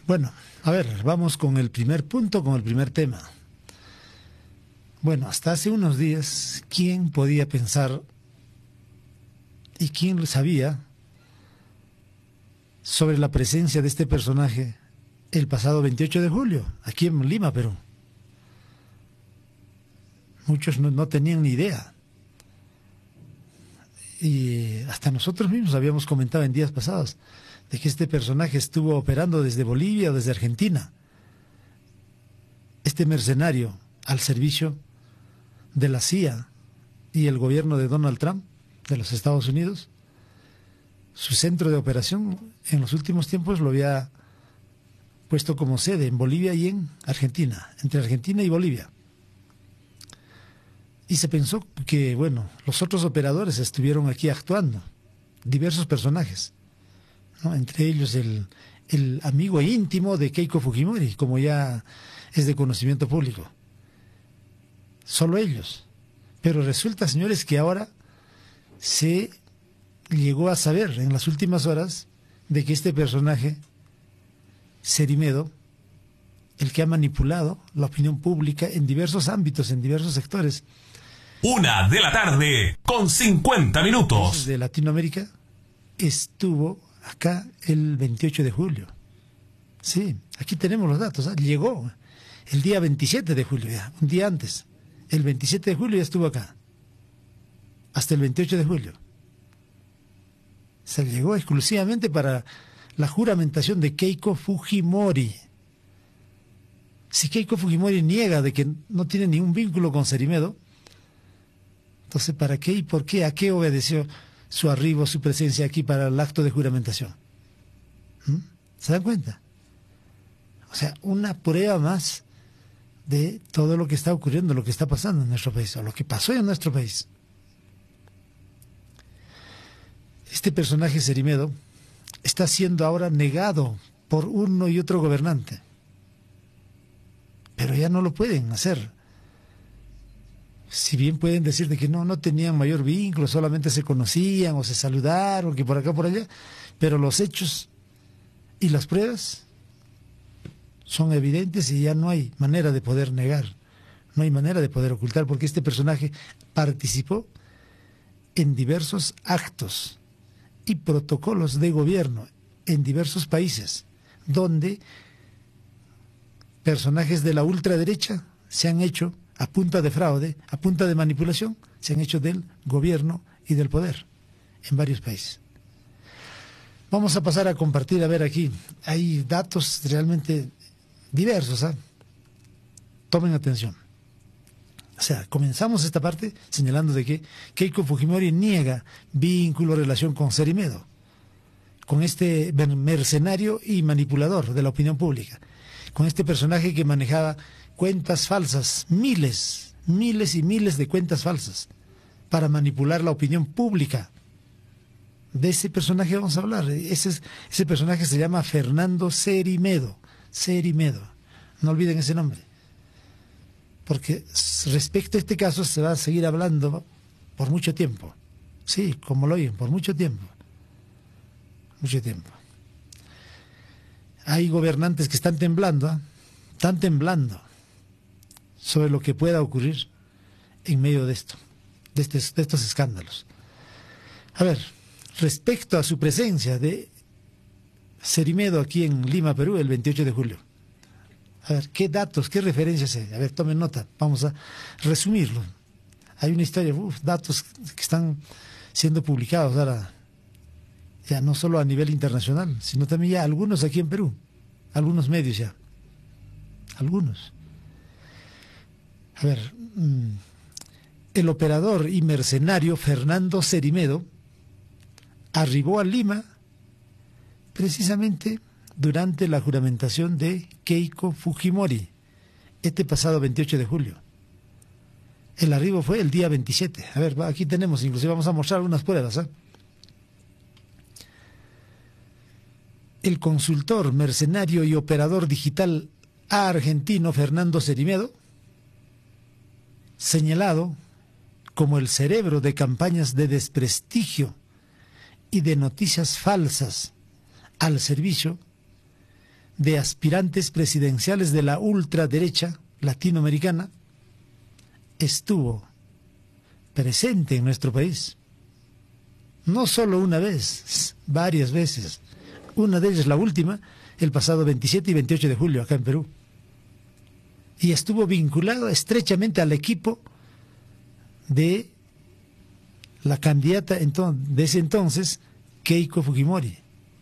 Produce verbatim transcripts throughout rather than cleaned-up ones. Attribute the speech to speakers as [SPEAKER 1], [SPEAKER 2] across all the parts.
[SPEAKER 1] Bueno, a ver, vamos con el primer punto, con el primer tema. Bueno, hasta hace unos días, ¿quién podía pensar y quién sabía sobre la presencia de este personaje el pasado veintiocho de julio, aquí en Lima, Perú? Muchos no, no tenían ni idea. Y hasta nosotros mismos habíamos comentado en días pasados de que este personaje estuvo operando desde Bolivia o desde Argentina. Este mercenario al servicio de la C I A y el gobierno de Donald Trump de los Estados Unidos, su centro de operación en los últimos tiempos lo había puesto como sede en Bolivia y en Argentina, entre Argentina y Bolivia. Y se pensó que, bueno, los otros operadores estuvieron aquí actuando, diversos personajes, ¿no? Entre ellos el, el amigo íntimo de Keiko Fujimori, como ya es de conocimiento público. Solo ellos. Pero resulta, señores, que ahora se llegó a saber en las últimas horas de que este personaje, Cerimedo, el que ha manipulado la opinión pública en diversos ámbitos, en diversos sectores.
[SPEAKER 2] Una de la tarde con cincuenta minutos.
[SPEAKER 1] De Latinoamérica, estuvo acá el veintiocho de julio. Sí, aquí tenemos los datos. ¿eh? Llegó el día veintisiete de julio, ya, un día antes. El veintisiete de julio ya estuvo acá. Hasta el veintiocho de julio. Se llegó exclusivamente para la juramentación de Keiko Fujimori. Si Keiko Fujimori niega de que no tiene ningún vínculo con Cerimedo, entonces ¿para qué y por qué? ¿A qué obedeció su arribo, su presencia aquí para el acto de juramentación? ¿Mm? ¿Se dan cuenta? O sea, una prueba más de todo lo que está ocurriendo, lo que está pasando en nuestro país, o lo que pasó en nuestro país. Este personaje Cerimedo está siendo ahora negado por uno y otro gobernante. Pero ya no lo pueden hacer. Si bien pueden decir de que no, no tenían mayor vínculo, solamente se conocían o se saludaron, que por acá, por allá, pero los hechos y las pruebas son evidentes y ya no hay manera de poder negar, no hay manera de poder ocultar, porque este personaje participó en diversos actos y protocolos de gobierno en diversos países, donde personajes de la ultraderecha se han hecho a punta de fraude, a punta de manipulación, se han hecho del gobierno y del poder en varios países. Vamos a pasar a compartir, a ver aquí, hay datos realmente diversos, ¿eh? Tomen atención. O sea, comenzamos esta parte señalando de que Keiko Fujimori niega vínculo o relación con Cerimedo, con este mercenario y manipulador de la opinión pública, con este personaje que manejaba cuentas falsas, miles, miles y miles de cuentas falsas, para manipular la opinión pública. De ese personaje vamos a hablar. Ese, ese personaje se llama Fernando Cerimedo. Cerimedo. No olviden ese nombre. Porque respecto a este caso se va a seguir hablando por mucho tiempo. Sí, como lo oyen, por mucho tiempo. Mucho tiempo. Hay gobernantes que están temblando, ¿eh? Están temblando sobre lo que pueda ocurrir en medio de esto, de, este, de estos escándalos. A ver, respecto a su presencia de Cerimedo aquí en Lima, Perú, el veintiocho de julio. A ver, ¿qué datos, qué referencias hay? A ver, tomen nota, vamos a resumirlo. Hay una historia, uf, datos que están siendo publicados ahora, ya no solo a nivel internacional, sino también ya algunos aquí en Perú, algunos medios ya, algunos. A ver, el operador y mercenario Fernando Cerimedo arribó a Lima precisamente durante la juramentación de Keiko Fujimori, este pasado veintiocho de julio. El arribo fue el día veintisiete. A ver, aquí tenemos, inclusive vamos a mostrar algunas pruebas, ¿eh? El consultor, mercenario y operador digital argentino Fernando Cerimedo, señalado como el cerebro de campañas de desprestigio y de noticias falsas al servicio de aspirantes presidenciales de la ultraderecha latinoamericana estuvo presente en nuestro país. No solo una vez, varias veces. Una de ellas, la última, el pasado veintisiete y veintiocho de julio, acá en Perú. Y estuvo vinculado estrechamente al equipo de la candidata de ese entonces, Keiko Fujimori.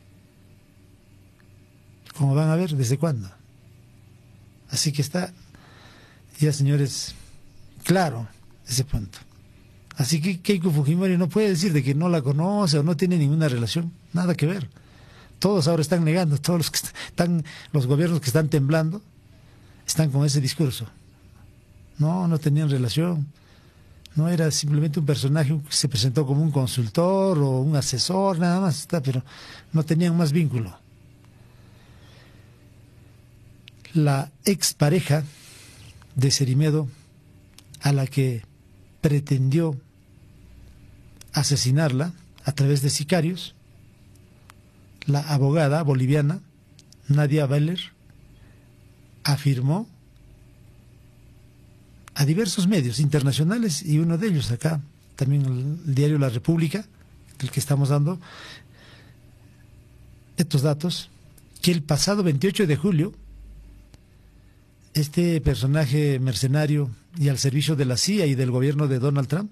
[SPEAKER 1] Como van a ver, ¿desde cuándo? Así que está, ya señores, claro ese punto. Así que Keiko Fujimori no puede decir de que no la conoce o no tiene ninguna relación, nada que ver. Todos ahora están negando, todos los que están, los gobiernos que están temblando, están con ese discurso. No, no tenían relación. No era simplemente un personaje que se presentó como un consultor o un asesor, nada más, está, pero no tenían más vínculo. La expareja de Cerimedo, a la que pretendió asesinarla a través de sicarios, la abogada boliviana Nadia Beller afirmó a diversos medios internacionales, y uno de ellos acá, también el diario La República, del que estamos dando estos datos, que el pasado veintiocho de julio, este personaje mercenario y al servicio de la C I A y del gobierno de Donald Trump,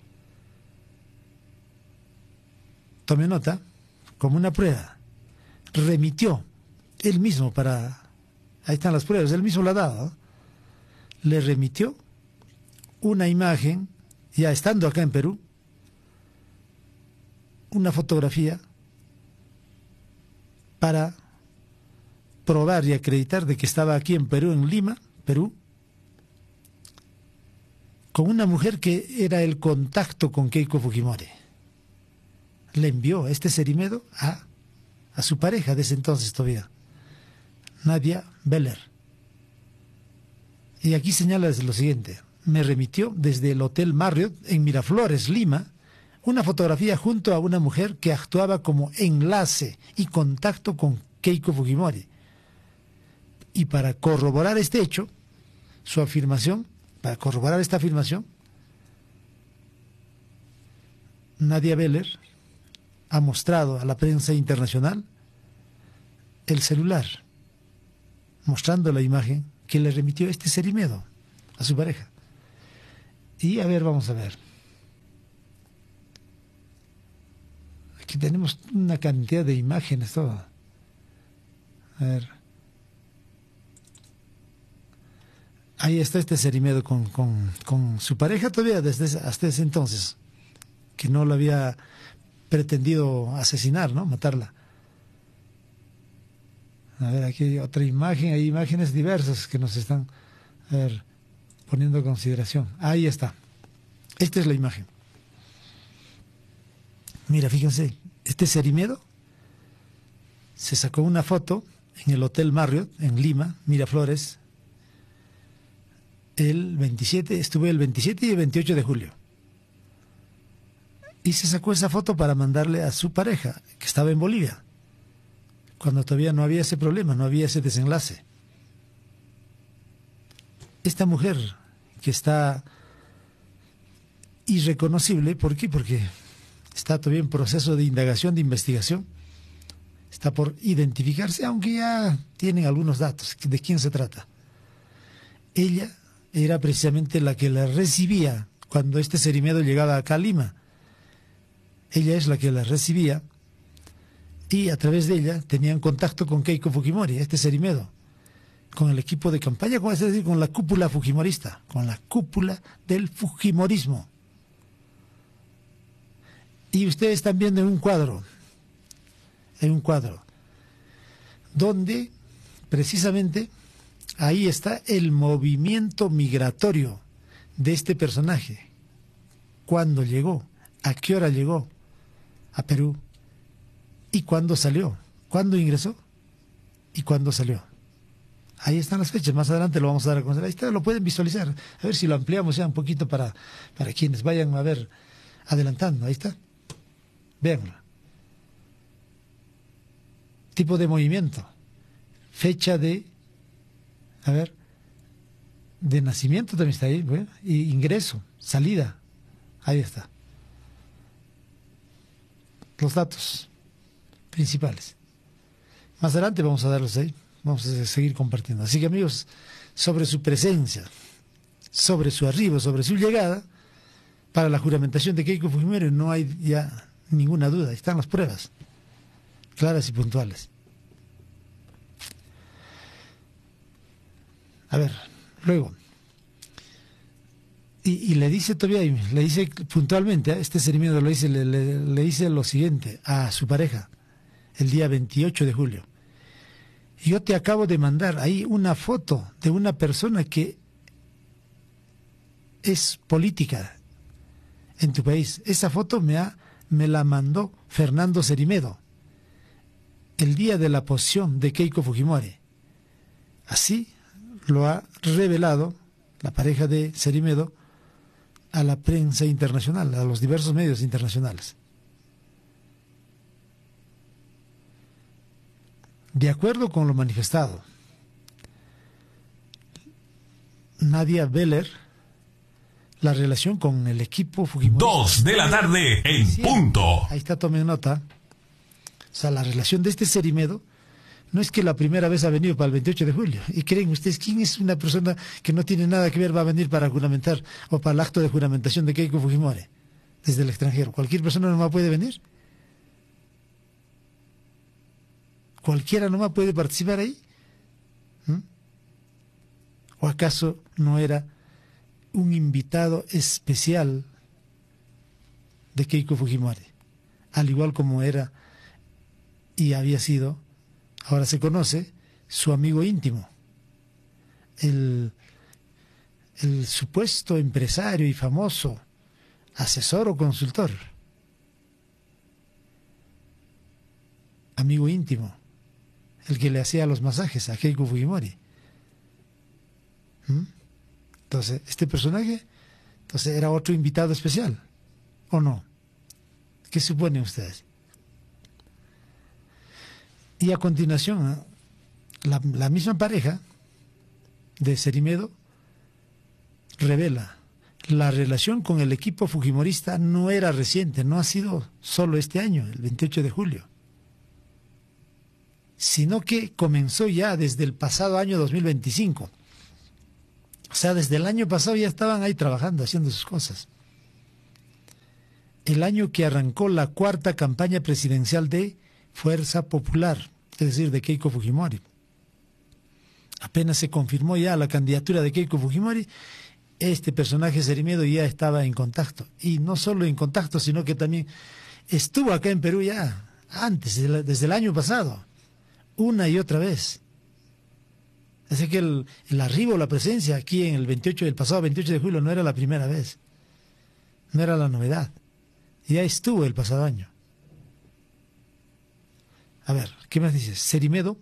[SPEAKER 1] tome nota, como una prueba, remitió él mismo para, ahí están las pruebas, él mismo la ha dado, ¿eh? Le remitió una imagen, ya estando acá en Perú, una fotografía para probar y acreditar de que estaba aquí en Perú, en Lima, Perú, con una mujer que era el contacto con Keiko Fujimori. Le envió este Cerimedo a, a su pareja de ese entonces todavía, Nadia Beller. Y aquí señala lo siguiente: me remitió desde el Hotel Marriott en Miraflores, Lima, una fotografía junto a una mujer que actuaba como enlace y contacto con Keiko Fujimori. Y para corroborar este hecho, su afirmación, para corroborar esta afirmación, Nadia Beller ha mostrado a la prensa internacional el celular, mostrando la imagen que le remitió este Cerimedo a su pareja. Y a ver, vamos a ver. Aquí tenemos una cantidad de imágenes, todo. A ver. Ahí está este Cerimedo con, con, con su pareja todavía desde ese, hasta ese entonces, que no lo había pretendido asesinar, ¿no? Matarla. A ver, aquí hay otra imagen, hay imágenes diversas que nos están, a ver, poniendo en consideración. Ahí está. Esta es la imagen. Mira, fíjense, este Cerimedo se sacó una foto en el Hotel Marriott, en Lima, Miraflores, el veintisiete, estuve el veintisiete y el veintiocho de julio. Y se sacó esa foto para mandarle a su pareja, que estaba en Bolivia, cuando todavía no había ese problema, no había ese desenlace. Esta mujer que está irreconocible, ¿por qué? Porque está todavía en proceso de indagación, de investigación, está por identificarse, aunque ya tienen algunos datos de quién se trata. Ella era precisamente la que la recibía cuando este Cerimedo llegaba acá a Lima. Ella es la que la recibía y a través de ella tenían contacto con Keiko Fujimori, este Cerimedo, con el equipo de campaña, es decir, con la cúpula fujimorista, con la cúpula del fujimorismo. Y ustedes están viendo en un cuadro, en un cuadro, donde precisamente ahí está el movimiento migratorio de este personaje. ¿Cuándo llegó? ¿A qué hora llegó a Perú? ¿Y cuándo salió? ¿Cuándo ingresó? ¿Y cuándo salió? Ahí están las fechas, más adelante lo vamos a dar a conocer. Ahí está, lo pueden visualizar. A ver si lo ampliamos ya un poquito para, para quienes vayan a ver adelantando. Ahí está. Véanlo. Tipo de movimiento. fecha de, a ver, de nacimiento también está ahí, bueno, y ingreso, salida, ahí está. Los datos principales. Más adelante vamos a darlos ahí, vamos a seguir compartiendo. Así que amigos, sobre su presencia, sobre su arribo, sobre su llegada, para la juramentación de Keiko Fujimori no hay ya ninguna duda, están las pruebas, claras y puntuales. A ver, luego, y, y le dice todavía, le dice puntualmente, ¿eh? Este Cerimiento le dice, le, le, le dice lo siguiente a su pareja, el día veintiocho de julio. Yo te acabo de mandar ahí una foto de una persona que es política en tu país. Esa foto me, ha, me la mandó Fernando Cerimiento el día de la posesión de Keiko Fujimori. Así lo ha revelado la pareja de Cerimiento a la prensa internacional, a los diversos medios internacionales. De acuerdo con lo manifestado, Nadia Beller, la relación con el equipo Fujimori...
[SPEAKER 2] Dos de la tarde en punto.
[SPEAKER 1] Ahí está, tomen nota. O sea, la relación de este Cerimiento no es que la primera vez ha venido para el veintiocho de julio. ¿Y creen ustedes quién es una persona que no tiene nada que ver va a venir para juramentar o para el acto de juramentación de Keiko Fujimori desde el extranjero? ¿Cualquier persona nomás puede venir? ¿Cualquiera nomás puede participar ahí? ¿Mm? ¿O acaso no era un invitado especial de Keiko Fujimori? Al igual como era y había sido, ahora se conoce, su amigo íntimo, el, el supuesto empresario y famoso asesor o consultor, amigo íntimo, el que le hacía los masajes a Keiko Fujimori. ¿Mm? Entonces, este personaje, entonces era otro invitado especial, ¿o no? ¿Qué suponen ustedes? Y a continuación, la, la misma pareja de Cerimiento revela: la relación con el equipo fujimorista no era reciente, no ha sido solo este año, el veintiocho de julio, sino que comenzó ya desde el pasado año dos mil veinticinco. O sea, desde el año pasado ya estaban ahí trabajando, haciendo sus cosas. El año que arrancó la cuarta campaña presidencial de Fuerza Popular, es decir, de Keiko Fujimori. Apenas se confirmó ya la candidatura de Keiko Fujimori, este personaje Cerimiento ya estaba en contacto. Y no solo en contacto, sino que también estuvo acá en Perú ya antes, desde el año pasado, una y otra vez. Así que el, el arribo, la presencia aquí en el veintiocho, el pasado veintiocho de julio no era la primera vez, no era la novedad. Ya estuvo el pasado año. A ver, ¿qué más dices? Cerimiento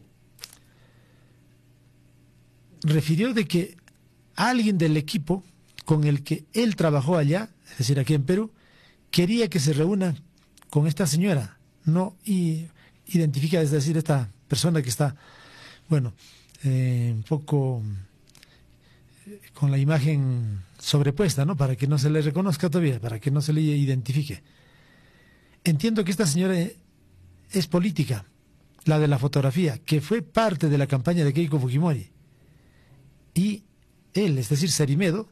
[SPEAKER 1] refirió de que alguien del equipo con el que él trabajó allá, es decir, aquí en Perú, quería que se reúna con esta señora, no y identifica, es decir, esta persona que está, bueno, eh, un poco eh, con la imagen sobrepuesta, ¿no? Para que no se le reconozca todavía, para que no se le identifique. Entiendo que esta señora es política, la de la fotografía, que fue parte de la campaña de Keiko Fujimori. Y él, es decir, Cerimiento,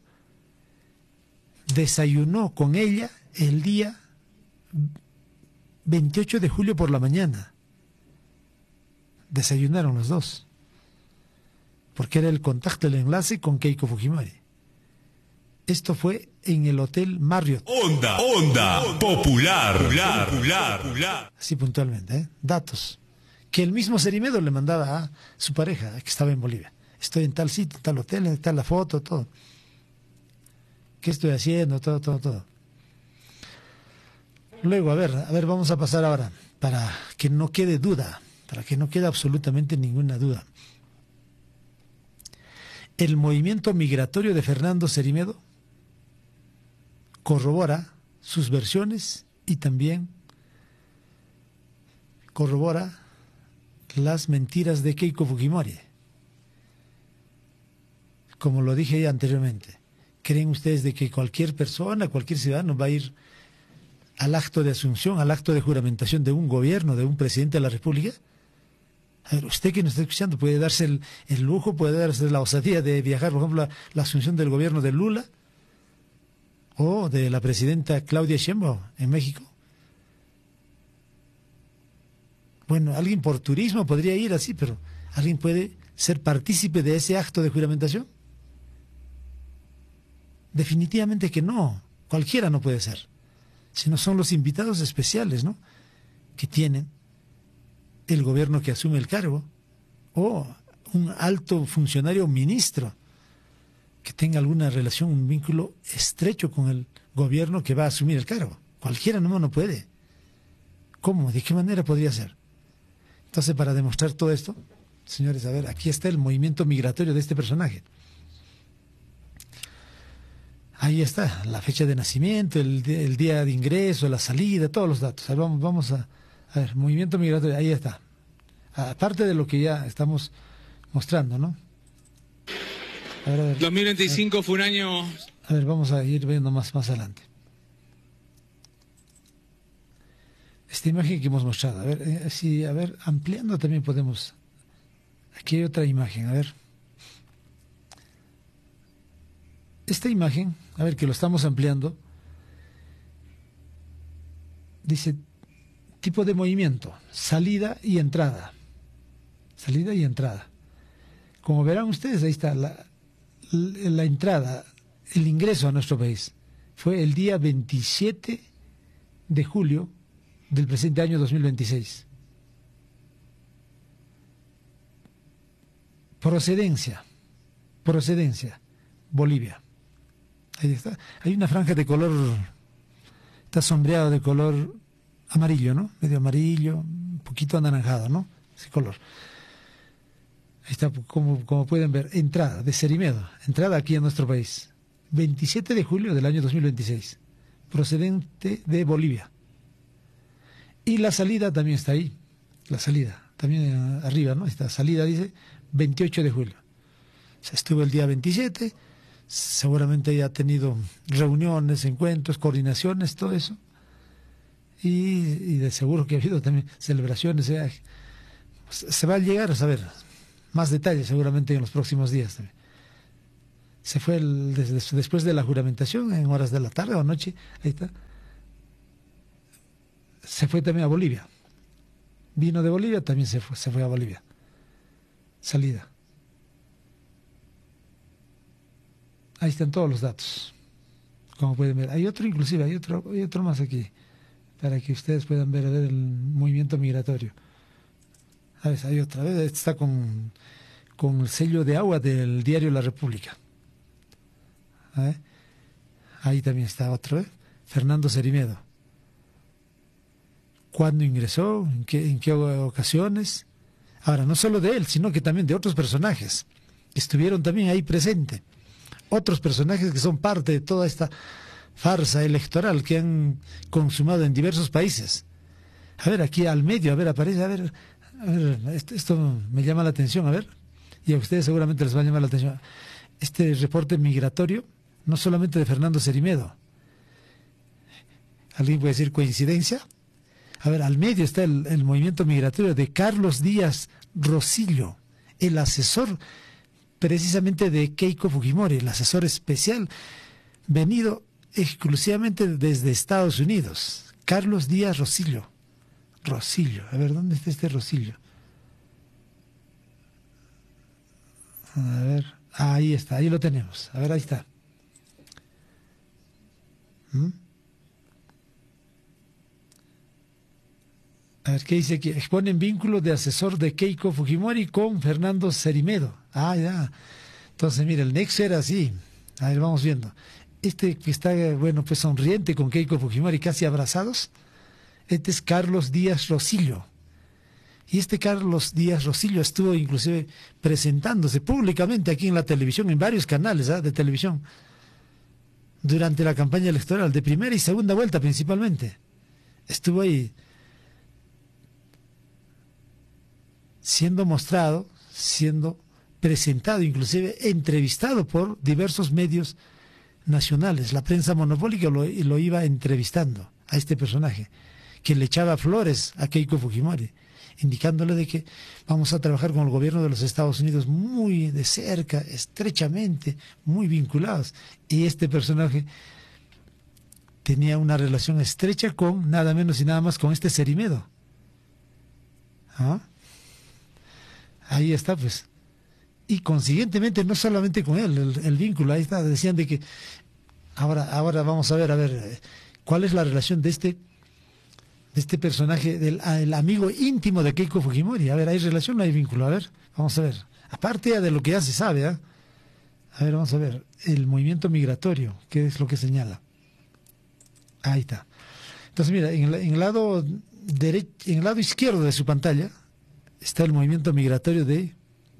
[SPEAKER 1] desayunó con ella el día veintiocho de julio por la mañana. Desayunaron los dos, porque era el contacto, el enlace con Keiko Fujimori. Esto fue en el Hotel Marriott.
[SPEAKER 2] Onda, onda, popular, popular, popular, popular.
[SPEAKER 1] Así puntualmente, ¿eh? Datos que el mismo Cerimiento le mandaba a su pareja, que estaba en Bolivia. Estoy en tal sitio, en tal hotel, en tal la foto, todo. ¿Qué estoy haciendo? Todo, todo, todo. Luego, a ver, a ver, vamos a pasar ahora, para que no quede duda, para que no quede absolutamente ninguna duda. El movimiento migratorio de Fernando Cerimiento corrobora sus versiones y también corrobora las mentiras de Keiko Fujimori. Como lo dije ya anteriormente, ¿creen ustedes de que cualquier persona, cualquier ciudadano va a ir al acto de asunción, al acto de juramentación de un gobierno, de un presidente de la República? A ver, usted que nos está escuchando puede darse el, el lujo, puede darse la osadía de viajar, por ejemplo, a la asunción del gobierno de Lula o de la presidenta Claudia Sheinbaum en México. Bueno, alguien por turismo podría ir así, pero ¿alguien puede ser partícipe de ese acto de juramentación? Definitivamente que no, cualquiera no puede ser, sino son los invitados especiales, ¿no?, que tienen el gobierno que asume el cargo, o un alto funcionario ministro que tenga alguna relación, un vínculo estrecho con el gobierno que va a asumir el cargo. Cualquiera no, no puede. ¿Cómo? ¿De qué manera podría ser? Entonces, para demostrar todo esto, señores, a ver, aquí está el movimiento migratorio de este personaje. Ahí está, la fecha de nacimiento, el, el día de ingreso, la salida, todos los datos. A ver, vamos, vamos a, a ver, movimiento migratorio, ahí está. Aparte de lo que ya estamos mostrando, ¿no? A ver, a ver,
[SPEAKER 3] dos mil veinticinco
[SPEAKER 1] a ver,
[SPEAKER 3] fue un año...
[SPEAKER 1] A ver, vamos a ir viendo más, más adelante. Esta imagen que hemos mostrado, a ver, eh, sí, a ver, ampliando también podemos. Aquí hay otra imagen, a ver. Esta imagen, a ver, que lo estamos ampliando, dice tipo de movimiento, salida y entrada. Salida y entrada. Como verán ustedes, ahí está la, la, la entrada, el ingreso a nuestro país. Fue el día veintisiete de julio del presente año dos mil veintiséis. Procedencia, procedencia, Bolivia. Ahí está. Hay una franja de color, está sombreado de color amarillo, ¿no? Medio amarillo, un poquito anaranjado, ¿no? Ese color. Ahí está, como, como pueden ver, entrada de Cerimedo, entrada aquí en nuestro país. veintisiete de julio del año dos mil veintiséis, procedente de Bolivia. Y la salida también está ahí, la salida, también arriba, ¿no? Esta salida dice veintiocho de julio. O sea, estuvo el día veintisiete, seguramente ya ha tenido reuniones, encuentros, coordinaciones, todo eso. Y, y de seguro que ha habido también celebraciones. ¿eh? Se va a llegar a saber más detalles seguramente en los próximos días también. Se fue el, desde, después de la juramentación, en horas de la tarde o noche, ahí está. Se fue también a Bolivia. Vino de Bolivia, también se fue, se fue a Bolivia. Salida. Ahí están todos los datos, como pueden ver. Hay otro inclusive, hay otro, hay otro más aquí, para que ustedes puedan ver, a ver el movimiento migratorio. A ver, hay otra vez, este está con, con el sello de agua del diario La República. A ver, ahí también está otro, ¿eh? Fernando Cerimedo. ¿Cuándo ingresó? ¿En qué, en qué ocasiones? Ahora, no solo de él, sino que también de otros personajes que estuvieron también ahí presentes. Otros personajes que son parte de toda esta farsa electoral que han consumado en diversos países. A ver, aquí al medio, a ver, aparece, a ver, a ver esto, esto me llama la atención, a ver, y a ustedes seguramente les va a llamar la atención. Este reporte migratorio, no solamente de Fernando Cerimedo. ¿Alguien puede decir coincidencia? A ver, al medio está el, el movimiento migratorio de Carlos Díaz Rosillo, el asesor precisamente de Keiko Fujimori, el asesor especial, venido exclusivamente desde Estados Unidos. Carlos Díaz Rosillo. Rosillo, a ver, ¿dónde está este Rosillo? A ver, ahí está, ahí lo tenemos. A ver, ahí está. ¿Mm? A ver, ¿qué dice aquí? Exponen vínculo de asesor de Keiko Fujimori con Fernando Cerimedo. Ah, ya. Entonces, mira, el nexo era así. A ver, vamos viendo. Este que está, bueno, pues sonriente con Keiko Fujimori, casi abrazados, este es Carlos Díaz Rosillo. Y este Carlos Díaz Rosillo estuvo inclusive presentándose públicamente aquí en la televisión, en varios canales ¿eh? de televisión, durante la campaña electoral, de primera y segunda vuelta principalmente. Estuvo ahí. siendo mostrado, siendo presentado, inclusive entrevistado por diversos medios nacionales. La prensa monopólica lo, lo iba entrevistando a este personaje, que le echaba flores a Keiko Fujimori, indicándole de que vamos a trabajar con el gobierno de los Estados Unidos muy de cerca, estrechamente, muy vinculados. Y este personaje tenía una relación estrecha con nada menos y nada más con este Cerimedo. ¿Ah? Ahí está, pues. Y consiguientemente no solamente con él, el, el vínculo, ahí está, decían de que ahora, ahora vamos a ver, a ver, cuál es la relación de este de este personaje, del el amigo íntimo de Keiko Fujimori. A ver, ¿hay relación o no hay vínculo? A ver, vamos a ver. Aparte de lo que ya se sabe, ¿eh? A ver, vamos a ver. El movimiento migratorio, ¿qué es lo que señala? Ahí está. Entonces, mira, en el, en el lado derecho, en el lado izquierdo de su pantalla está el movimiento migratorio de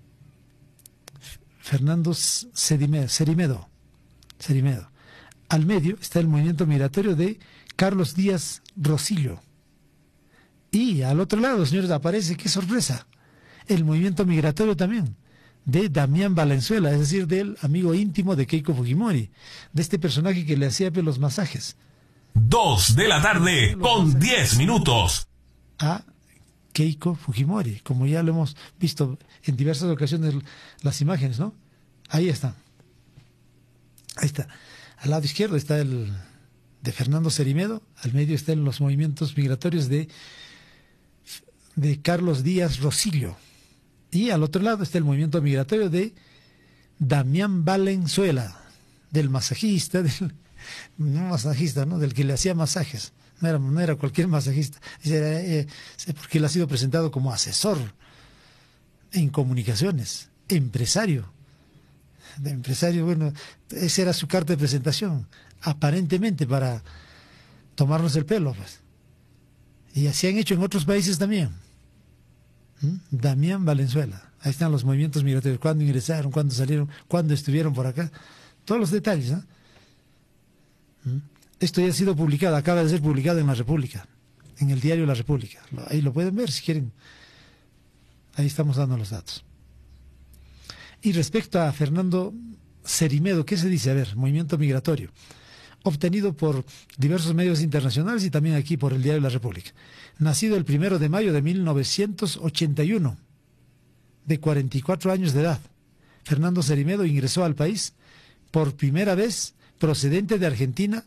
[SPEAKER 1] Fernando Cerimedo. Cerimedo. Cerimedo. Al medio está el movimiento migratorio de Carlos Díaz Rosillo. Y al otro lado, señores, aparece, qué sorpresa, el movimiento migratorio también de Damián Valenzuela, es decir, del amigo íntimo de Keiko Fujimori, de este personaje que le hacía los masajes.
[SPEAKER 2] Dos de la tarde con diez minutos.
[SPEAKER 1] A Keiko Fujimori, como ya lo hemos visto en diversas ocasiones las imágenes, ¿no? Ahí están. Ahí está. Al lado izquierdo está el de Fernando Cerimedo, al medio están los movimientos migratorios de, de Carlos Díaz Rosillo, y al otro lado está el movimiento migratorio de Damián Valenzuela, del masajista, del no masajista, ¿no? Del que le hacía masajes. No era, no era cualquier masajista, era, eh, porque él ha sido presentado como asesor en comunicaciones, empresario. De empresario, bueno, esa era su carta de presentación, aparentemente para tomarnos el pelo, pues. Y así han hecho en otros países también. ¿Mm? Damián Valenzuela, ahí están los movimientos migratorios, cuándo ingresaron, cuándo salieron, cuándo estuvieron por acá, todos los detalles, ¿no? ¿Mm? Esto ya ha sido publicado, acaba de ser publicado en La República, en el diario La República. Ahí lo pueden ver si quieren. Ahí estamos dando los datos. Y respecto a Fernando Cerimedo, ¿qué se dice? A ver, movimiento migratorio, obtenido por diversos medios internacionales y también aquí por el diario La República. Nacido el primero de mayo de mil novecientos ochenta y uno, de cuarenta y cuatro años de edad, Fernando Cerimedo ingresó al país por primera vez procedente de Argentina.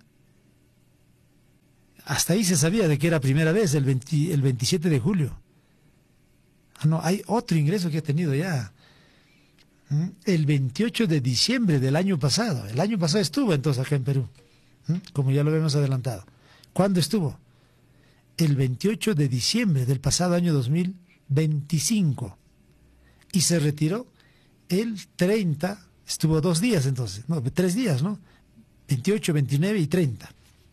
[SPEAKER 1] Hasta ahí se sabía de que era primera vez, el, veinte, el veintisiete de julio. Ah, no, hay otro ingreso que ha tenido ya. El veintiocho de diciembre del año pasado. El año pasado estuvo entonces acá en Perú, como ya lo hemos adelantado. ¿Cuándo estuvo? El veintiocho de diciembre del pasado año dos mil veinticinco. Y se retiró el treinta, estuvo dos días entonces, no, tres días, ¿no? veintiocho, veintinueve y treinta.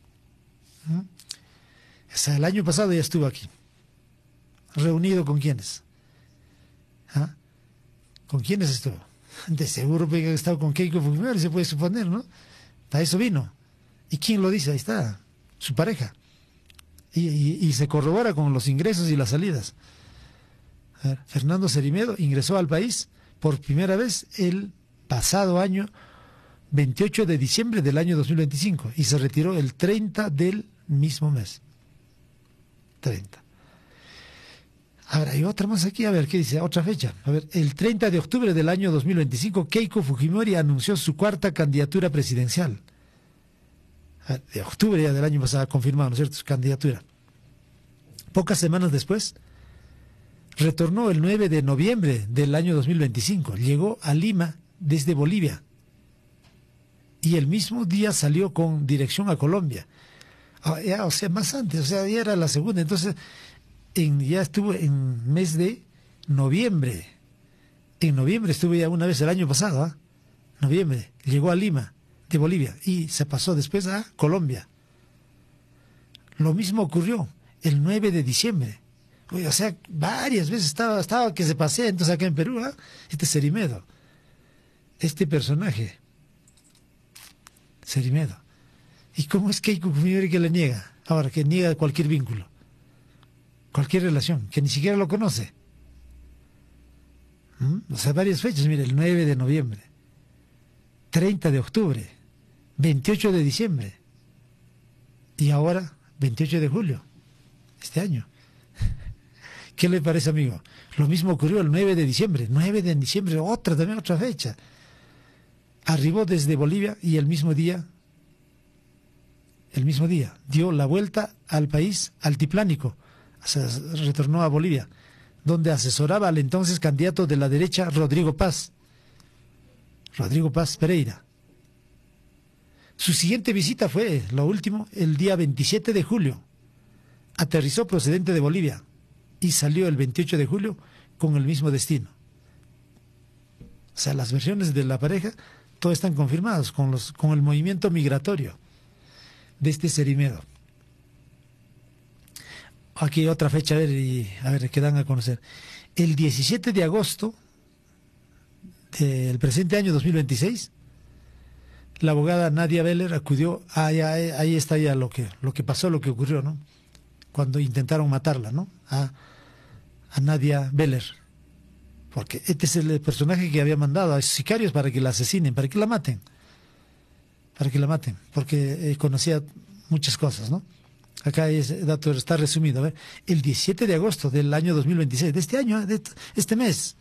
[SPEAKER 1] O sea, el año pasado ya estuvo aquí. ¿Reunido con quiénes? ¿Ah? ¿Con quiénes estuvo? De seguro que ha estado con Keiko Fujimori, se puede suponer, ¿no? Para eso vino. ¿Y quién lo dice? Ahí está, su pareja. Y, y, y se corrobora con los ingresos y las salidas. A ver, Fernando Cerimedo ingresó al país por primera vez el pasado año veintiocho de diciembre del año dos mil veinticinco y se retiró el treinta del mismo mes. treinta. Ahora, hay otra más aquí, a ver, ¿qué dice? Otra fecha. A ver, el treinta de octubre del año dos mil veinticinco, Keiko Fujimori anunció su cuarta candidatura presidencial. De octubre ya del año pasado, confirmado, ¿no es cierto?, su candidatura. Pocas semanas después, retornó el nueve de noviembre del año dos mil veinticinco. Llegó a Lima desde Bolivia. Y el mismo día salió con dirección a Colombia. O sea, más antes, o sea, ya era la segunda. Entonces, en, ya estuvo en mes de noviembre. En noviembre estuvo ya una vez el año pasado, ¿eh? Noviembre, llegó a Lima, de Bolivia, y se pasó después a Colombia. Lo mismo ocurrió el nueve de diciembre. O sea, varias veces estaba, estaba que se pasea entonces acá en Perú, ¿eh? Este Cerimedo, este personaje, Cerimedo. ¿Y cómo es Keiko Fujimori que le niega? Ahora, que niega cualquier vínculo, cualquier relación, que ni siquiera lo conoce. ¿Mm? O sea, varias fechas, mire, el nueve de noviembre, treinta de octubre, veintiocho de diciembre y ahora veintiocho de julio, este año. ¿Qué le parece, amigo? Lo mismo ocurrió el nueve de diciembre, nueve de diciembre, otra también otra fecha. Arribó desde Bolivia y el mismo día, el mismo día, dio la vuelta al país altiplánico, o sea, retornó a Bolivia, donde asesoraba al entonces candidato de la derecha, Rodrigo Paz, Rodrigo Paz Pereira. Su siguiente visita fue, lo último, el día veintisiete de julio. Aterrizó procedente de Bolivia y salió el veintiocho de julio con el mismo destino. O sea, las versiones de la pareja, todas están confirmadas con, los, con el movimiento migratorio de este Cerimedo. Aquí otra fecha, a ver, y, a ver, que dan a conocer. El diecisiete de agosto del presente año dos mil veintiséis, la abogada Nadia Beller acudió, ah, ya, ahí está ya lo que, lo que pasó, lo que ocurrió, ¿no? Cuando intentaron matarla, ¿no? A, a Nadia Beller. Porque este es el personaje que había mandado a esos sicarios para que la asesinen, para que la maten. Para que la maten, porque eh, conocía muchas cosas, ¿no? Acá ese dato está resumido. A ver, el diecisiete de agosto del año dos mil veintiséis, de este año, de este mes,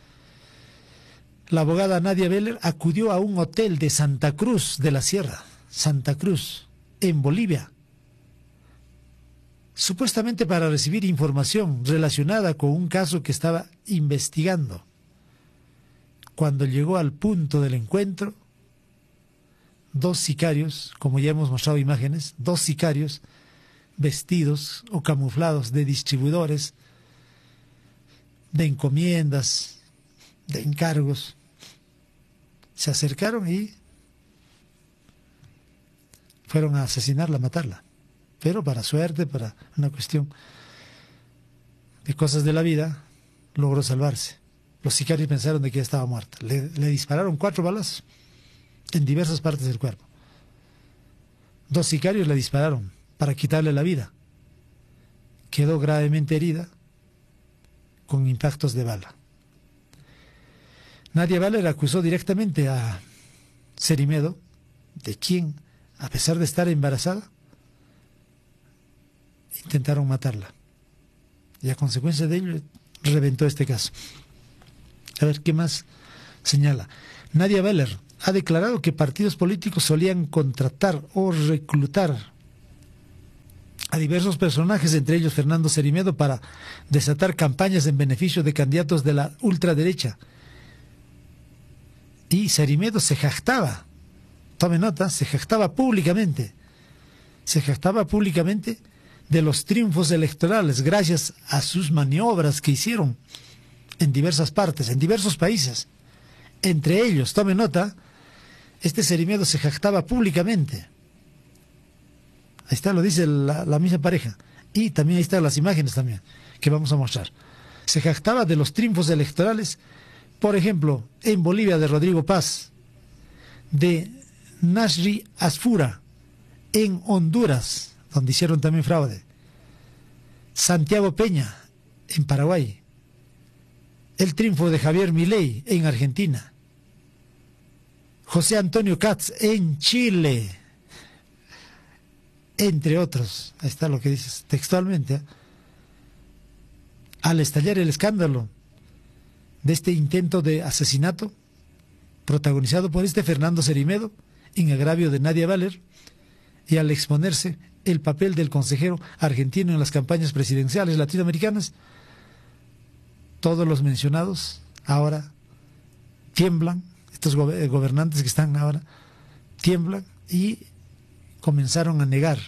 [SPEAKER 1] la abogada Nadia Beller acudió a un hotel de Santa Cruz de la Sierra, Santa Cruz, en Bolivia, supuestamente para recibir información relacionada con un caso que estaba investigando. Cuando llegó al punto del encuentro, dos sicarios, como ya hemos mostrado imágenes, dos sicarios vestidos o camuflados de distribuidores, de encomiendas, de encargos, se acercaron y fueron a asesinarla, a matarla. Pero para suerte, para una cuestión de cosas de la vida, logró salvarse. Los sicarios pensaron de que ella estaba muerta. Le, le dispararon cuatro balazos en diversas partes del cuerpo. Dos sicarios le dispararon para quitarle la vida. Quedó gravemente herida con impactos de bala. Nadia Beller acusó directamente a Cerimedo, de quien, a pesar de estar embarazada, intentaron matarla. Y a consecuencia de ello, reventó este caso. A ver, ¿qué más señala? Nadia Beller ha declarado que partidos políticos solían contratar o reclutar a diversos personajes, entre ellos Fernando Cerimedo, para desatar campañas en beneficio de candidatos de la ultraderecha. Y Cerimedo se jactaba, tome nota, se jactaba públicamente, se jactaba públicamente de los triunfos electorales gracias a sus maniobras que hicieron en diversas partes, en diversos países. Entre ellos, tome nota, este Cerimedo se jactaba públicamente. Ahí está, lo dice la, la misma pareja. Y también ahí están las imágenes también, que vamos a mostrar. Se jactaba de los triunfos electorales, por ejemplo, en Bolivia de Rodrigo Paz, de Nasri Asfura, en Honduras, donde hicieron también fraude, Santiago Peña, en Paraguay, el triunfo de Javier Milei, en Argentina, José Antonio Katz, en Chile, entre otros. Ahí está lo que dices textualmente, ¿eh? Al estallar el escándalo de este intento de asesinato protagonizado por este Fernando Cerimedo en agravio de Nadia Beller, y al exponerse el papel del consejero argentino en las campañas presidenciales latinoamericanas, todos los mencionados ahora tiemblan, estos gobernantes que están ahora tiemblan y comenzaron a negar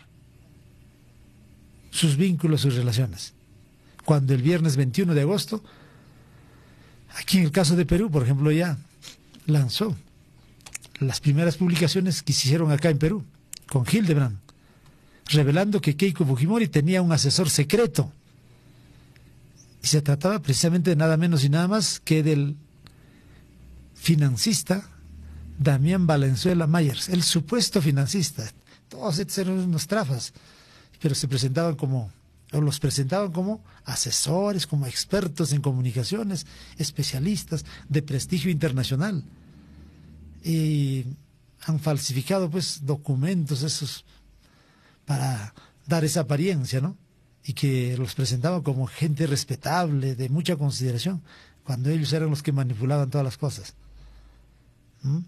[SPEAKER 1] sus vínculos, sus relaciones. Cuando el viernes veintiuno de agosto, aquí en el caso de Perú, por ejemplo, ya lanzó las primeras publicaciones que se hicieron acá en Perú, con Hildebrand, revelando que Keiko Fujimori tenía un asesor secreto. Y se trataba precisamente de nada menos y nada más que del financista Damián Valenzuela Myers, el supuesto financista. Todos estos eran unos trafas, pero se presentaban como o los presentaban como asesores, como expertos en comunicaciones, especialistas de prestigio internacional. Y han falsificado pues documentos esos para dar esa apariencia, ¿no? Y que los presentaban como gente respetable, de mucha consideración, cuando ellos eran los que manipulaban todas las cosas. ¿Mm?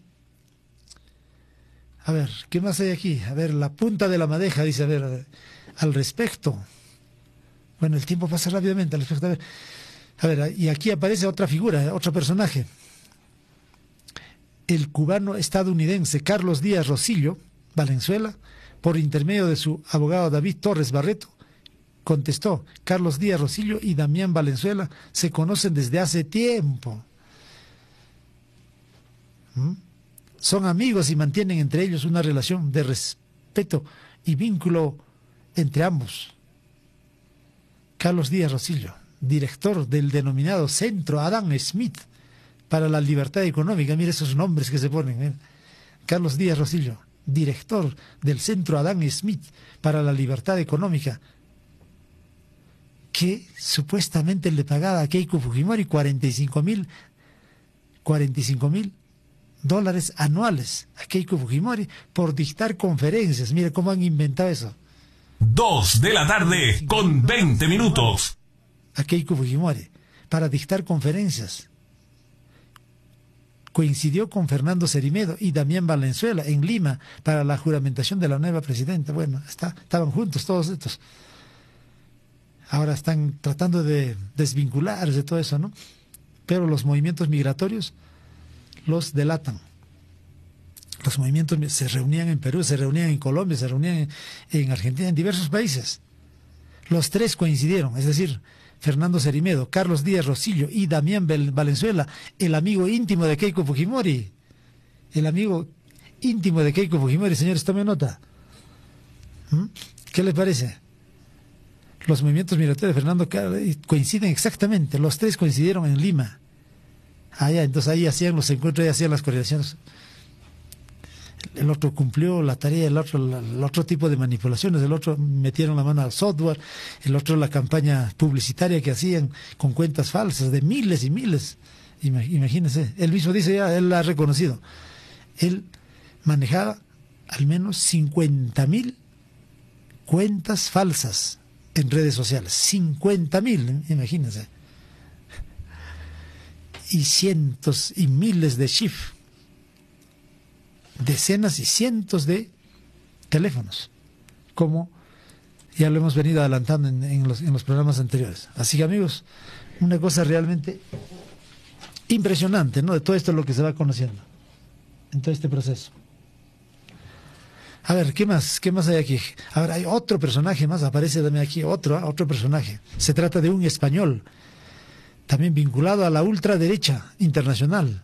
[SPEAKER 1] A ver, ¿qué más hay aquí? A ver, la punta de la madeja, dice, a ver, a ver al respecto. Bueno, el tiempo pasa rápidamente al respecto. A ver, a ver, y aquí aparece otra figura, otro personaje. El cubano estadounidense Carlos Díaz Rosillo Valenzuela, por intermedio de su abogado David Torres Barreto, contestó: Carlos Díaz Rosillo y Damián Valenzuela se conocen desde hace tiempo. ¿Mm? Son amigos y mantienen entre ellos una relación de respeto y vínculo entre ambos. Carlos Díaz Rosillo, director del denominado Centro Adam Smith para la Libertad Económica. Mire esos nombres que se ponen. ¿eh? Carlos Díaz Rosillo, director del Centro Adam Smith para la Libertad Económica, que supuestamente le pagaba a Keiko Fujimori cuarenta y cinco mil dólares anuales a Keiko Fujimori por dictar conferencias. Mire cómo han inventado eso.
[SPEAKER 2] Dos de la tarde con veinte minutos.
[SPEAKER 1] A Keiko Fujimori para dictar conferencias. Coincidió con Fernando Cerimedo y Damián Valenzuela en Lima para la juramentación de la nueva presidenta. Bueno, está, estaban juntos todos estos. Ahora están tratando de desvincularse de todo eso, ¿no? Pero los movimientos migratorios los delatan. Los movimientos se reunían en Perú, se reunían en Colombia, se reunían en, en Argentina, en diversos países. Los tres coincidieron, es decir, Fernando Cerimedo, Carlos Díaz Rosillo y Damián Valenzuela, el amigo íntimo de Keiko Fujimori. El amigo íntimo de Keiko Fujimori, señores, tome nota. ¿Mm? ¿Qué les parece? Los movimientos migratorios de Fernando coinciden exactamente, los tres coincidieron en Lima. Allá, entonces ahí hacían los encuentros y hacían las coordinaciones. El otro cumplió la tarea, el otro, el otro tipo de manipulaciones, el otro metieron la mano al software, el otro la campaña publicitaria que hacían con cuentas falsas de miles y miles. Imagínense, él mismo dice, ya, él la ha reconocido. Él manejaba al menos cincuenta mil cuentas falsas en redes sociales. cincuenta mil, imagínense. Y cientos y miles de chips. Decenas y cientos de teléfonos, como ya lo hemos venido adelantando en, en, los, en los programas anteriores. Así que, amigos, una cosa realmente impresionante, ¿no? De todo esto es lo que se va conociendo en todo este proceso. A ver, ¿qué más? ¿Qué más hay aquí? A ver, hay otro personaje más, aparece también aquí, otro, otro personaje. Se trata de un español, también vinculado a la ultraderecha internacional,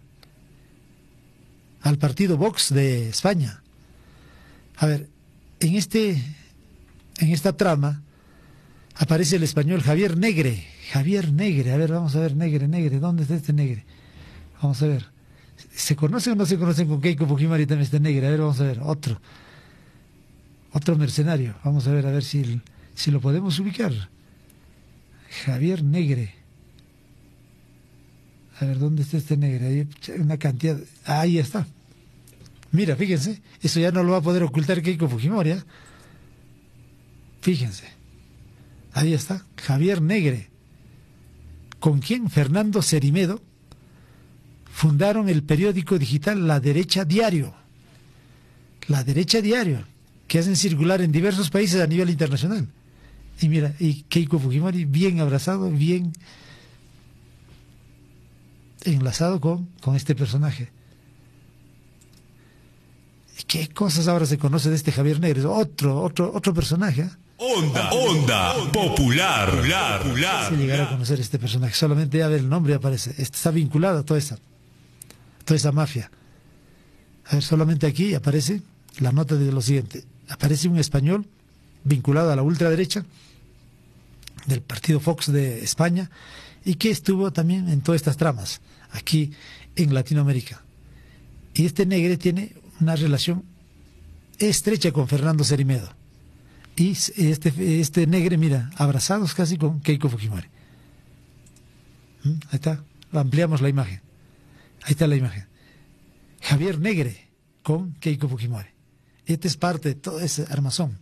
[SPEAKER 1] al partido Vox de España. A ver, en este, en esta trama aparece el español Javier Negre. Javier Negre, a ver, vamos a ver, Negre, Negre, ¿dónde está este Negre? Vamos a ver, ¿se conocen o no se conocen con Keiko Fujimori también este Negre? A ver, vamos a ver, otro, otro mercenario, vamos a ver, a ver si, si lo podemos ubicar. Javier Negre. A ver, ¿dónde está este Negre? Hay una cantidad, ahí está. Mira, fíjense, eso ya no lo va a poder ocultar Keiko Fujimori, ¿eh? Fíjense, ahí está, Javier Negre, con quien Fernando Cerimedo fundaron el periódico digital La Derecha Diario. La Derecha Diario, que hacen circular en diversos países a nivel internacional. Y mira, y Keiko Fujimori bien abrazado, bien enlazado con, con este personaje. ¿Qué cosas ahora se conoce de este Javier Negre? Otro, otro, otro personaje. ¿eh?
[SPEAKER 2] Onda, onda, popular, popular, popular.
[SPEAKER 1] Si llegara a conocer este personaje, solamente a ver el nombre aparece. Está vinculado a toda esa, toda esa mafia. A ver, solamente aquí aparece la nota de lo siguiente. Aparece un español vinculado a la ultraderecha del partido Vox de España y que estuvo también en todas estas tramas aquí en Latinoamérica. Y este Negre tiene una relación estrecha con Fernando Cerimedo, y este, este Negre, mira, abrazados casi con Keiko Fujimori. ¿Mm? Ahí está, ampliamos la imagen. Ahí está la imagen. Javier Negre con Keiko Fujimori. Este es parte de todo ese armazón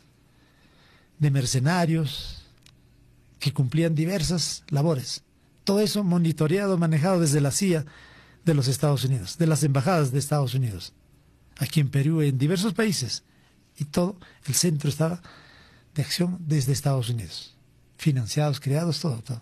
[SPEAKER 1] de mercenarios que cumplían diversas labores. Todo eso monitoreado, manejado desde la C I A de los Estados Unidos, de las embajadas de Estados Unidos, aquí en Perú, en diversos países. Y todo, el centro estaba de acción desde Estados Unidos. Financiados, creados, todo, todo.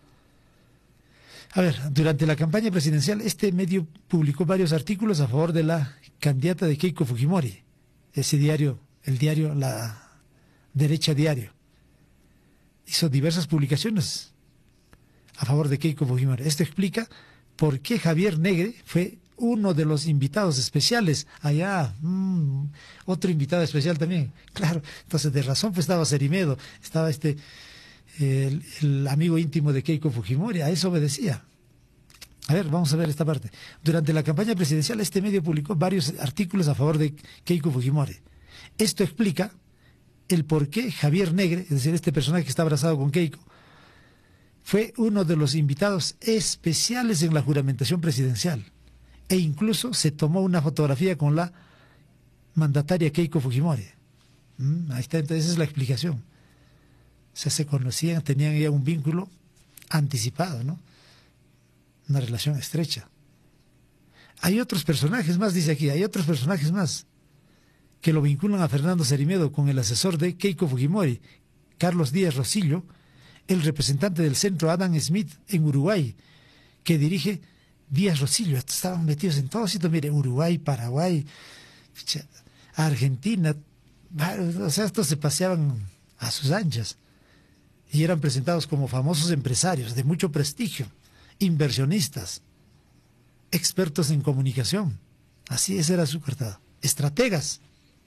[SPEAKER 1] A ver, durante la campaña presidencial, este medio publicó varios artículos a favor de la candidata de Keiko Fujimori. Ese diario, el diario La Derecha Diario, hizo diversas publicaciones a favor de Keiko Fujimori. Esto explica por qué Javier Negre fue uno de los invitados especiales allá. Mmm, otro invitado especial también. Claro, entonces de razón pues estaba Cerimedo, estaba este el, el amigo íntimo de Keiko Fujimori, a eso obedecía. A ver, vamos a ver esta parte. Durante la campaña presidencial, este medio publicó varios artículos a favor de Keiko Fujimori. Esto explica el por qué Javier Negre, es decir, este personaje que está abrazado con Keiko, fue uno de los invitados especiales en la juramentación presidencial. E incluso se tomó una fotografía con la mandataria Keiko Fujimori. Mm, ahí está, entonces esa es la explicación. O sea, se conocían, tenían ya un vínculo anticipado, ¿no? Una relación estrecha. Hay otros personajes más, dice aquí, hay otros personajes más que lo vinculan a Fernando Cerimedo con el asesor de Keiko Fujimori, Carlos Díaz Rosillo, el representante del centro Adam Smith en Uruguay, que dirige Díaz Rosillo. Estaban metidos en todo sitio, mire, Uruguay, Paraguay, Argentina, o sea, estos se paseaban a sus anchas y eran presentados como famosos empresarios de mucho prestigio, inversionistas, expertos en comunicación. Así esa era su cartada. Estrategas,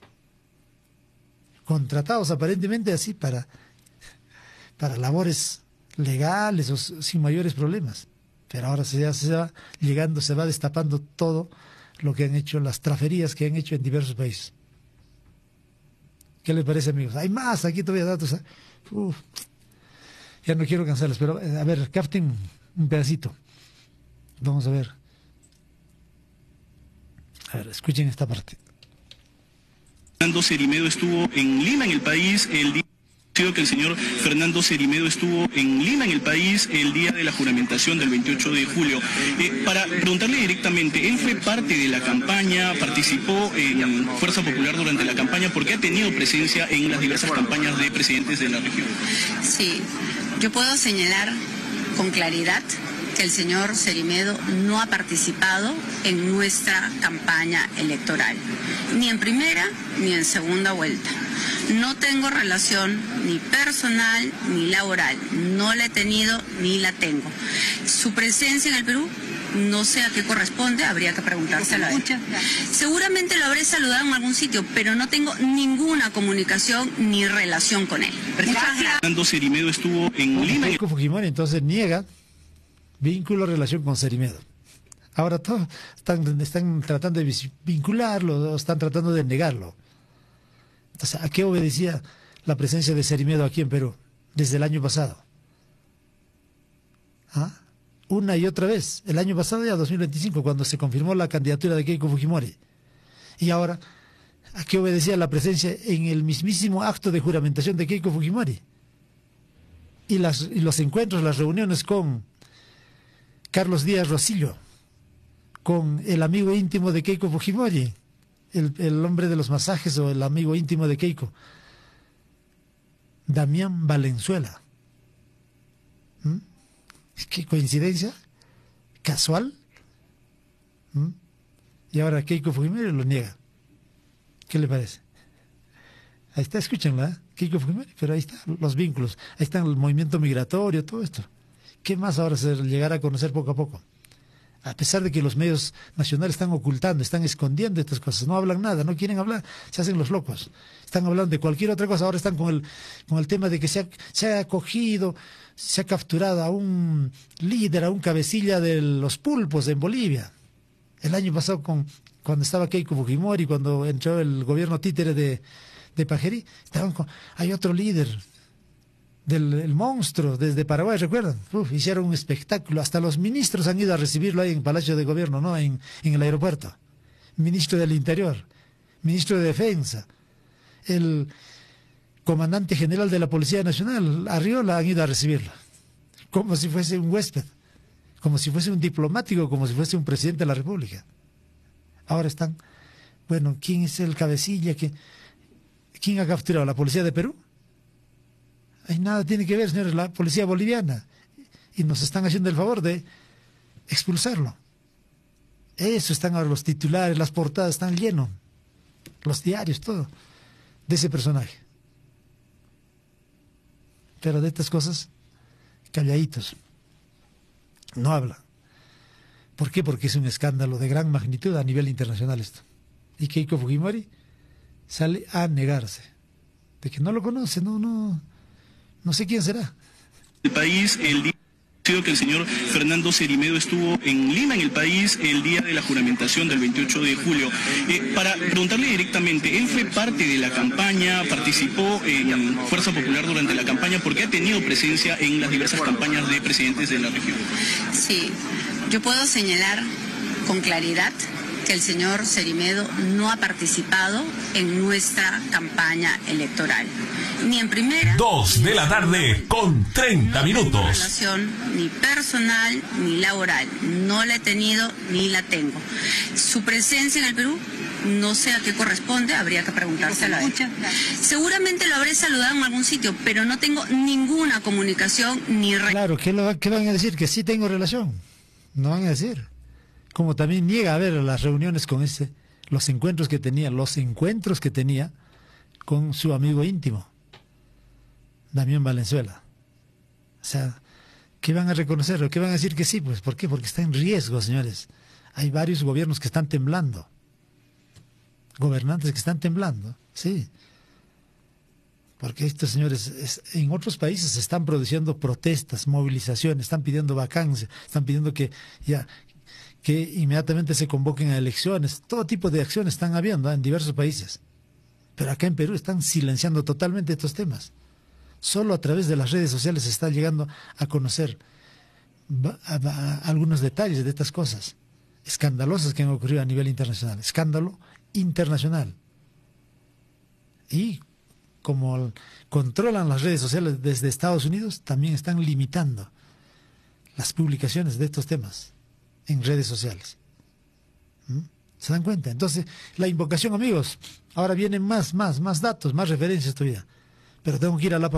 [SPEAKER 1] contratados aparentemente así para, para labores legales o sin mayores problemas. Pero ahora se, ya se va llegando, se va destapando todo lo que han hecho, las traferías que han hecho en diversos países. ¿Qué les parece, amigos? Hay más, aquí todavía datos. Uf, ya no quiero cansarles, pero a ver, capten un pedacito. Vamos a ver. A ver, escuchen esta parte.
[SPEAKER 3] Fernando Cerimedo estuvo en Lima, en el país, el día que el señor Fernando Cerimedo estuvo en Lima, en el país, el día de la juramentación del veintiocho de julio. Eh, para preguntarle directamente, él fue parte de la campaña, participó en Fuerza Popular durante la campaña, porque ha tenido presencia en las diversas campañas de presidentes de la región.
[SPEAKER 4] Sí, yo puedo señalar con claridad que el señor Cerimedo no ha participado en nuestra campaña electoral, ni en primera ni en segunda vuelta. No tengo relación ni personal ni laboral, no la he tenido ni la tengo. Su presencia en el Perú, no sé a qué corresponde, habría que preguntárselo a él. Seguramente lo habré saludado en algún sitio, pero no tengo ninguna comunicación ni relación con él.
[SPEAKER 3] Fernando Cerimedo estuvo en Lima.
[SPEAKER 1] Keiko Fujimori entonces niega vínculo, relación con Cerimedo. Ahora todos están, están tratando de vincularlo, están tratando de negarlo. Entonces, ¿a qué obedecía la presencia de Cerimedo aquí en Perú desde el año pasado? ¿Ah? Una y otra vez, el año pasado ya dos mil veinticinco, cuando se confirmó la candidatura de Keiko Fujimori. Y ahora, ¿a qué obedecía la presencia en el mismísimo acto de juramentación de Keiko Fujimori? Y, las, y los encuentros, las reuniones con Carlos Díaz Rosillo, con el amigo íntimo de Keiko Fujimori, el, el hombre de los masajes o el amigo íntimo de Keiko, Damián Valenzuela. ¿Mm? ¿Qué coincidencia? ¿Casual? ¿Mm? Y ahora Keiko Fujimori lo niega. ¿Qué le parece? Ahí está, escúchenla, ¿eh? Keiko Fujimori, pero ahí están los vínculos, ahí está el movimiento migratorio, todo esto. ¿Qué más ahora se llegará a conocer poco a poco? A pesar de que los medios nacionales están ocultando, están escondiendo estas cosas, no hablan nada, no quieren hablar, se hacen los locos. Están hablando de cualquier otra cosa, ahora están con el, con el tema de que se ha, se ha acogido, se ha capturado a un líder, a un cabecilla de los pulpos en Bolivia. El año pasado, con, cuando estaba Keiko Fujimori, cuando entró el gobierno títere de, de Pajerí, estaban con, hay otro líder del el monstruo desde Paraguay, ¿recuerdan? Uf, hicieron un espectáculo, hasta los ministros han ido a recibirlo ahí en Palacio de Gobierno, ¿no? En, en el aeropuerto. Ministro del Interior, ministro de Defensa, el comandante general de la Policía Nacional, Arriola, han ido a recibirlo, como si fuese un huésped, como si fuese un diplomático, como si fuese un presidente de la República. Ahora están, bueno, ¿quién es el cabecilla? que ¿Quién ha capturado? ¿La policía de Perú? Ay, nada tiene que ver, señores, la policía boliviana. Y nos están haciendo el favor de expulsarlo. Eso están ahora los titulares, las portadas están llenos, los diarios, todo, de ese personaje. Pero de estas cosas, calladitos, no habla. ¿Por qué? Porque es un escándalo de gran magnitud a nivel internacional esto. Y Keiko Fujimori sale a negarse de que no lo conoce, no, no, no sé quién será.
[SPEAKER 3] El país, el día que el señor Fernando Cerimedo estuvo en Lima, en el país, el día de la juramentación del veintiocho de julio. Eh, para preguntarle directamente, él fue parte de la campaña, participó en Fuerza Popular durante la campaña, porque ha tenido presencia en las diversas campañas de presidentes de la región.
[SPEAKER 4] Sí, yo puedo señalar con claridad que el señor Cerimedo no ha participado en nuestra campaña electoral. Ni en primera...
[SPEAKER 2] Dos de la tarde con treinta minutos.
[SPEAKER 4] No relación ni personal ni laboral. No la he tenido ni la tengo. Su presencia en el Perú, no sé a qué corresponde, habría que preguntárselo a él. Seguramente lo habré saludado en algún sitio, pero no tengo ninguna comunicación ni...
[SPEAKER 1] Claro, ¿qué, lo, qué van a decir? Que sí tengo relación. No van a decir. Como también niega a ver las reuniones con ese, los encuentros que tenía, los encuentros que tenía con su amigo íntimo, Damián Valenzuela. O sea, ¿qué van a reconocerlo? ¿Qué van a decir que sí? Pues, ¿por qué? Porque está en riesgo, señores. Hay varios gobiernos que están temblando. Gobernantes que están temblando, sí. Porque estos señores, es, en otros países se están produciendo protestas, movilizaciones, están pidiendo vacancia, están pidiendo que ya... que inmediatamente se convoquen a elecciones, todo tipo de acciones están habiendo ¿eh? en diversos países. Pero acá en Perú están silenciando totalmente estos temas. Solo a través de las redes sociales se está llegando a conocer a, a, a algunos detalles de estas cosas escandalosas que han ocurrido a nivel internacional. Escándalo internacional. Y como controlan las redes sociales desde Estados Unidos, también están limitando las publicaciones de estos temas en redes sociales. ¿Mm? ¿Se dan cuenta? Entonces, la invocación, amigos, ahora vienen más, más, más datos, más referencias todavía. Pero tengo que ir a la